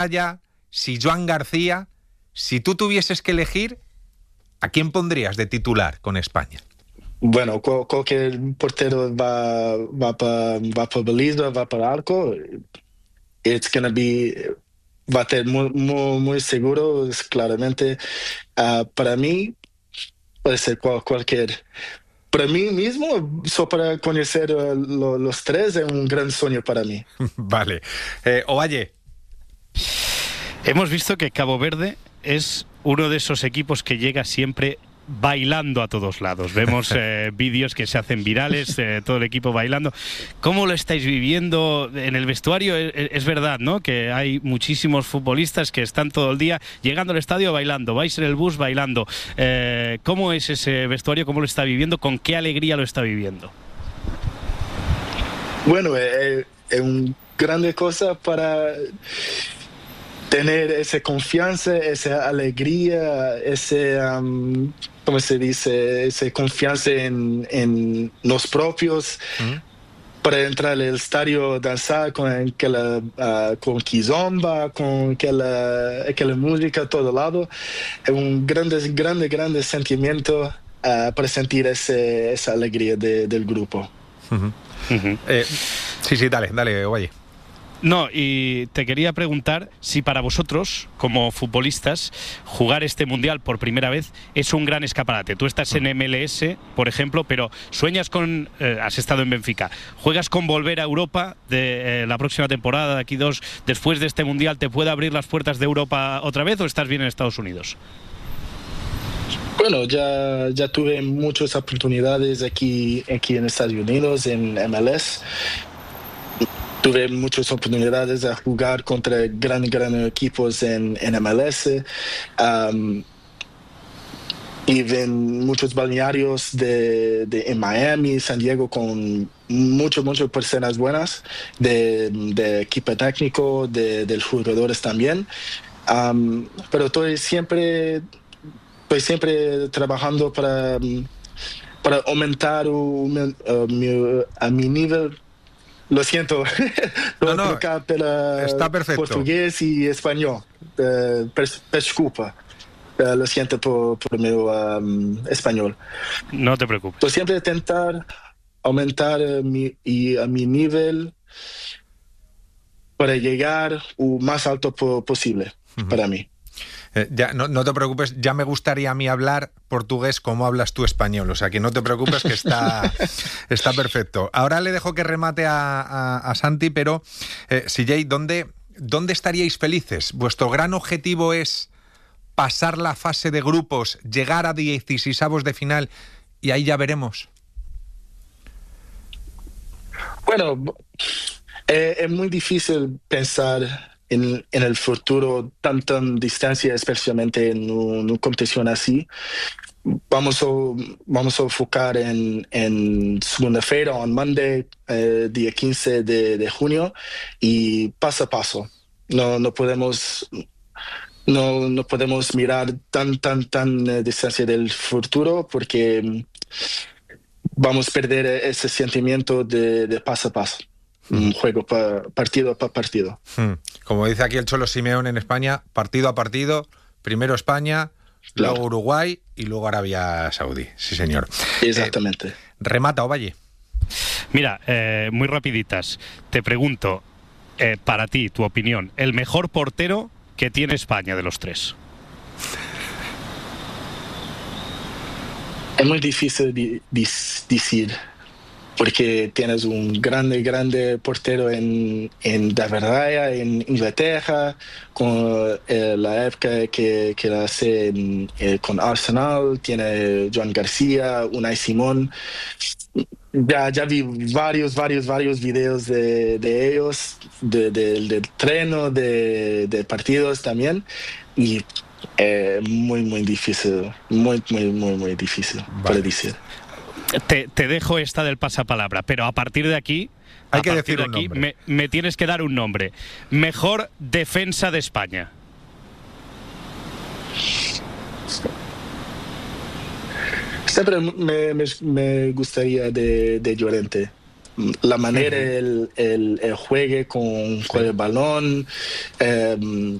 si Joan García, si tú tuvieses que elegir, ¿a quién pondrías de titular con España? Bueno, cualquier portero va para baliza, va para arco. Va a ser muy seguro, claramente. Para mí, puede ser cualquier. Para mí mismo, solo para conocer los tres, es un gran sueño para mí. Vale. Ovalle. Hemos visto que Cabo Verde es uno de esos equipos que llega siempre bailando a todos lados. Vemos vídeos que se hacen virales, todo el equipo bailando. ¿Cómo lo estáis viviendo en el vestuario? Es verdad, ¿no?, que hay muchísimos futbolistas que están todo el día llegando al estadio bailando, vais en el bus bailando. ¿Cómo es ese vestuario? ¿Cómo lo está viviendo? ¿Con qué alegría lo está viviendo? Bueno, es una grande cosa para tener esa confianza, esa alegría, ¿cómo se dice? Esa confianza en los propios, para entrar al estadio, danzar con kizomba, con aquella música a todo lado. Es un grande sentimiento para sentir esa alegría del grupo. Sí, dale, Ovalle. No, y te quería preguntar si para vosotros, como futbolistas, jugar este Mundial por primera vez es un gran escaparate. Tú estás en MLS, por ejemplo, pero sueñas con... has estado en Benfica. ¿Juegas con volver a Europa de la próxima temporada, de aquí 2, después de este Mundial, te puede abrir las puertas de Europa otra vez o estás bien en Estados Unidos? Bueno, ya tuve muchas oportunidades aquí en Estados Unidos, en MLS. Tuve muchas oportunidades de jugar contra grandes equipos en MLS. Y ven muchos balnearios en Miami, San Diego, con muchas personas buenas, de equipo técnico, de los jugadores también. Pero estoy siempre trabajando para aumentar a mi nivel. Lo siento, No, está perfecto. Portugués y español. Desculpa. Lo siento por mi español. No te preocupes. Pues siempre intentar aumentar a mi nivel para llegar lo más alto posible para mí. Ya, no te preocupes, ya me gustaría a mí hablar portugués como hablas tú español, o sea que no te preocupes que está perfecto. Ahora le dejo que remate a Santi, pero CJ, ¿dónde estaríais felices? ¿Vuestro gran objetivo es pasar la fase de grupos, llegar a 16avos de final y ahí ya veremos? Bueno, es muy difícil pensar en el futuro tan distancia, especialmente en una competición así. Vamos a enfocar en segunda-feira, on Monday, día 15 de junio, y paso a paso. No podemos mirar tan distancia del futuro, porque vamos a perder ese sentimiento de paso a paso. Un juego partido a partido. Como dice aquí el Cholo Simeone en España, partido a partido, primero España, claro, luego Uruguay y luego Arabia Saudí. Sí, señor. Exactamente. Remata, Ovalle. Mira, muy rapiditas. Te pregunto, para ti, tu opinión, el mejor portero que tiene España de los tres. Es muy difícil decir, porque tienes un grande portero en David Raya, en Inglaterra, con la época que la hace con Arsenal, tiene Joan García, Unai Simón. Ya vi varios videos de ellos, del treno, de partidos también, y muy difícil, muy difícil, vale, para decir. Te dejo esta del pasapalabra, pero a partir de aquí hay que decir un nombre. Me tienes que dar un nombre. Mejor defensa de España. Siempre me gustaría de Llorente. la manera el juegue con el balón,